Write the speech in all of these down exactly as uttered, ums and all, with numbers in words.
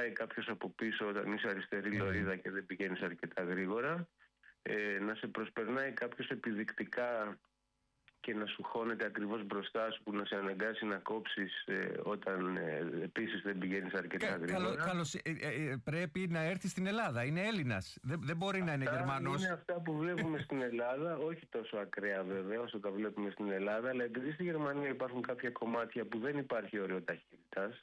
προσπερνάει κάποιος από πίσω όταν είσαι αριστερή λωρίδα και δεν πηγαίνεις αρκετά γρήγορα, ε, να σε προσπερνάει κάποιος επιδεικτικά και να σου χώνεται ακριβώς μπροστά σου, που να σε αναγκάσει να κόψεις ε, όταν ε, επίσης δεν πηγαίνεις αρκετά Κα, γρήγορα. Καλώ, καλώς, ε, ε, πρέπει να έρθει στην Ελλάδα. Είναι Έλληνας. Δεν, δεν μπορεί αυτά να είναι Γερμανός. Είναι αυτά που βλέπουμε στην Ελλάδα, όχι τόσο ακραία βέβαια όσο τα βλέπουμε στην Ελλάδα, αλλά επειδή στη Γερμανία υπάρχουν κάποια κομμάτια που δεν υπάρχει όριο ταχύτητας,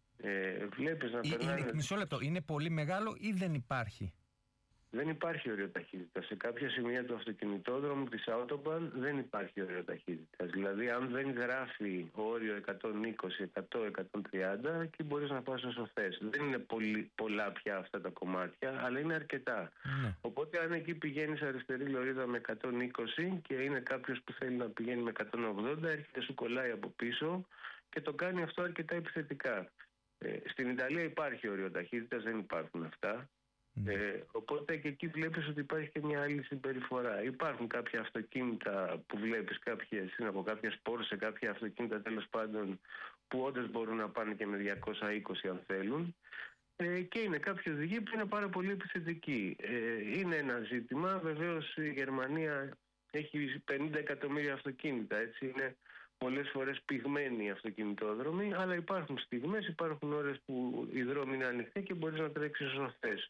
ε, βλέπεις να περνάνε... Είναι, μισό λεπτό, είναι πολύ μεγάλο ή δεν υπάρχει? Δεν υπάρχει όριο ταχύτητα. Σε κάποια σημεία του αυτοκινητόδρομου της Autobahn δεν υπάρχει όριο ταχύτητα. Δηλαδή, αν δεν γράφει όριο εκατόν είκοσι, εκατό, εκατόν τριάντα, εκεί μπορείς να πας όσο θες. Δεν είναι πολύ, πολλά πια αυτά τα κομμάτια, αλλά είναι αρκετά. Ναι. Οπότε, αν εκεί πηγαίνεις αριστερή λωρίδα με εκατόν είκοσι και είναι κάποιος που θέλει να πηγαίνει με εκατόν ογδόντα, έρχεται, σου κολλάει από πίσω και το κάνει αυτό αρκετά επιθετικά. Ε, στην Ιταλία υπάρχει όριο ταχύτητας, δεν υπάρχουν αυτά. Mm. Ε, οπότε και εκεί βλέπεις ότι υπάρχει και μια άλλη συμπεριφορά. Υπάρχουν κάποια αυτοκίνητα που βλέπεις, κάποιες, είναι από κάποια σπορ σε κάποια αυτοκίνητα τέλος πάντων, που όντως μπορούν να πάνε και με διακόσια είκοσι αν θέλουν. Ε, και είναι κάποιοι οδηγοί που είναι πάρα πολύ επιθετικοί. Ε, είναι ένα ζήτημα. Βεβαίως η Γερμανία έχει πενήντα εκατομμύρια αυτοκίνητα, έτσι είναι πολλές φορές πυγμένοι οι αυτοκινητόδρομοι, αλλά υπάρχουν στιγμές, υπάρχουν ώρες που οι δρόμοι είναι ανοιχτοί και μπορείς να τρέξεις όσο θες.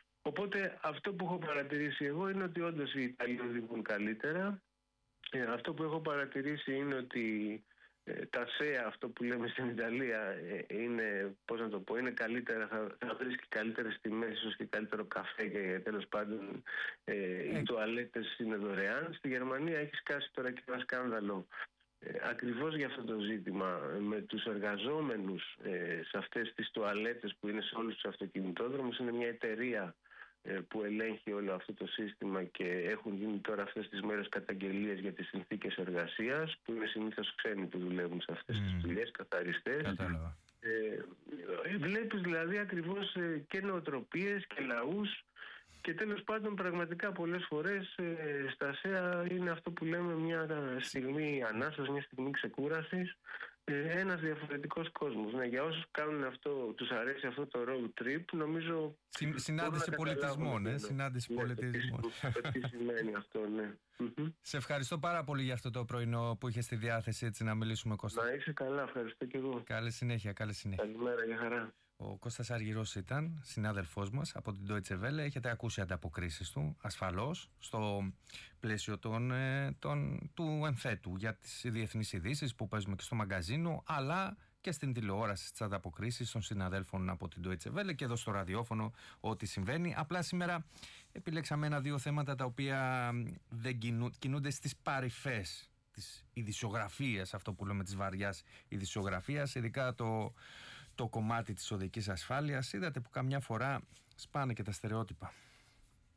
Οπότε αυτό που έχω παρατηρήσει εγώ είναι ότι όντως οι Ιταλοί οδηγούν καλύτερα. Ε, αυτό που έχω παρατηρήσει είναι ότι ε, τα ΣΕΑ, αυτό που λέμε στην Ιταλία, ε, είναι, πώς να το πω, είναι καλύτερα, θα, θα βρεις και καλύτερες τιμές, ίσως και καλύτερο καφέ και τέλος πάντων ε, ε. οι τουαλέτες είναι δωρεάν. Στη Γερμανία έχει σκάσει τώρα και ένα σκάνδαλο. Ε, ακριβώς για αυτό το ζήτημα με τους εργαζόμενους ε, σε αυτές τις τουαλέτες που είναι σε όλους τους αυτοκινητόδρομους. Είναι μια εταιρεία ε, που ελέγχει όλο αυτό το σύστημα και έχουν γίνει τώρα αυτές τις μέρες καταγγελίες για τις συνθήκες εργασίας, που είναι συνήθως ξένοι που δουλεύουν σε αυτές mm. τις δουλειές, καθαριστές. Κατάλαβα. Ε, βλέπεις δηλαδή ακριβώς ε, και νοοτροπίες και λαούς. Και τέλος πάντων πραγματικά πολλές φορές ε, στα ΣΕΑ είναι αυτό που λέμε μια στιγμή ανάσας, μια στιγμή ξεκούρασης, ε, ένας διαφορετικός κόσμος. Ναι, για όσους κάνουν αυτό, τους αρέσει αυτό το road trip, νομίζω... Συ, συνάντηση πολιτισμών, ε, συνάντηση ναι, πολιτισμών. Το τι σημαίνει αυτό, ναι. Σε ευχαριστώ πάρα πολύ για αυτό το πρωινό που είχε στη διάθεση, έτσι να μιλήσουμε, Κώστα. Να είσαι καλά, ευχαριστώ και εγώ. Καλή συνέχεια, καλή συνέχεια. Καλημέρα, για χαρά. Ο Κώστας Αργυρός ήταν συνάδελφός μας από την Deutsche Welle. Έχετε ακούσει ανταποκρίσεις του, ασφαλώς, στο πλαίσιο των, των, του ενθέτου για τις διεθνείς ειδήσεις που παίζουμε και στο μαγκαζίνο, αλλά και στην τηλεόραση, στις ανταποκρίσεις των συναδέλφων από την Deutsche Welle και εδώ στο ραδιόφωνο ό,τι συμβαίνει. Απλά σήμερα επιλέξαμε ένα-δύο θέματα τα οποία δεν κινού, κινούνται στις παρυφές της ειδησιογραφίας, αυτό που λέμε της βαριάς ειδησιογραφίας, ειδικά το, το κομμάτι της οδικής ασφάλειας. Είδατε που καμιά φορά σπάνε και τα στερεότυπα.